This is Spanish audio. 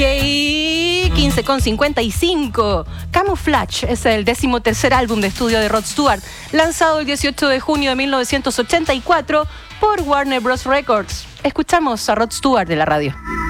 15:55. Camouflage es el 13º álbum de estudio de Rod Stewart, lanzado el 18 de junio de 1984 por Warner Bros. Records. Escuchamos a Rod Stewart de la radio.